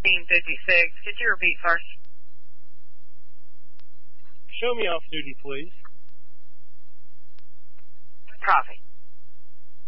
1356. Could you repeat first? Show me off duty, please. Copy.